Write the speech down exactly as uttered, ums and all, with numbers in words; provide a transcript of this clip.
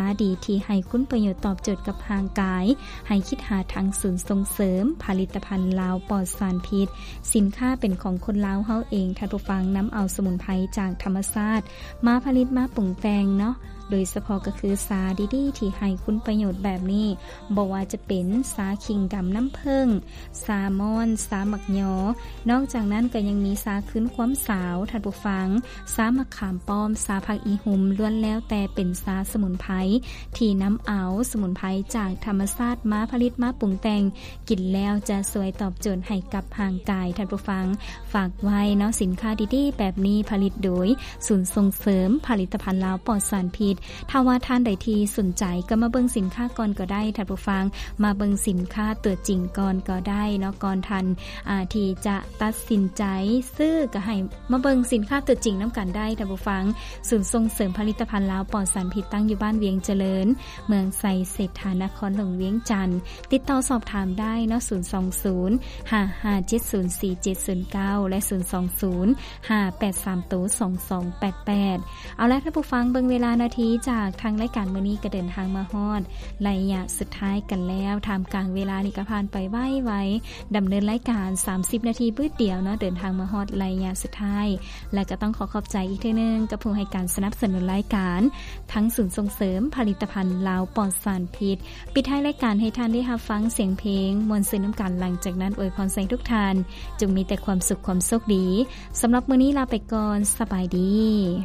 ดีที่ให้คุณประโยชน์ตอบโจทย์กับร่างกายให้คิดหาทางศูนย์ส่งเสริมผลิตภัณฑ์ลาวปลอดสารพิษสินค้าเป็นของคนลาวเฮาเองท่านผู้ฟังนำเอาสมุนไพรจากธรรมชาติมาผลิตมาปรุงแต่งเนาะโดยเฉพาะก็คือสาดีๆที่ให้คุณประโยชน์แบบนี้บ่ว่าจะเป็นสาขิงดำน้ำผึ้งสามอนสาหมักยอนอกจากนั้นก็ยังมีสาคืนความสาวท่านผู้ฟังสามะขามป้อมสาผักอีหุ่มล้วนแล้วแต่เป็นสาสมุนไพรที่นำเอาสมุนไพรจากธรรมชาติมาผลิตมาปรุงแต่งกินแล้วจะสวยตอบโจทย์ให้กับร่างกายท่านผู้ฟังฝากไว้เนาะสินค้าดีๆแบบนี้ผลิตโดยศูนย์ส่งเสริมผลิตภัณฑ์ลาวปลอดสารพิษถ้าว่าท่านใดที่สนใจก็มาเบิ่งสินค้าก่อนก็ได้ท่านผู้ฟังมาเบิ่งสินค้าตัวจริงก่อนก็ได้เนาะก่อนทันอ่าที่จะตัดสินใจซื้อก็ให้มาเบิ่งสินค้าตัวจริงนํากันได้ท่านผู้ฟังศูนย์ส่งเสริมผลิตภัณฑ์ลาวปลอดสารพิษตั้งอยู่บ้านเวียงเจริญเมืองไสเศรษฐานครหลวงเวียงจันทน์ติดต่อสอบถามได้เนาะศูนย์สองศูนย์ ห้าห้าเจ็ดศูนย์ สี่เจ็ดศูนย์เก้าและศูนย์สองศูนย์ ห้าแปดสาม สองสองแปดแปดเอาล่ะท่านผู้ฟังเบิ่งเวลานาทีจากทางรายการมื้อนี้ก็เดินทางมาฮอดระยะสุดท้ายกันแล้วท่ามกลางเวลานี่ก็ผ่านไปไวๆดำเนินรายการสามสิบนาทีบื้อเดียวเนาะเดินทางมาฮอดระยะสุดท้ายและก็ต้องขอขอบใจอีกเทื่อนึงกับผู้ให้การสนับสนุนรายการทั้งศูนย์ส่งเสริมผลิตภัณฑ์ลาวปลอดสารพิษปิดท้ายรายการให้ท่านได้รับฟังเสียงเพลงมวลซื่นน้ำกันหลังจากนั้นอวยพรให้ทุกท่านจงมีแต่ความสุขความโชคดีสำหรับมื้อนี้ลาไปก่อนสบายดี